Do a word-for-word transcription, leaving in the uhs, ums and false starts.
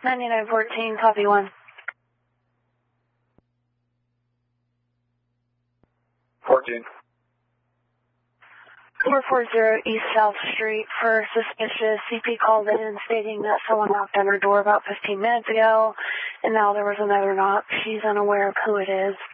ninety-nine fourteen, copy one. fourteen. four forty East South Street for suspicious. C P called in stating that someone knocked on her door about fifteen minutes ago, and now there was another knock. She's unaware of who it is.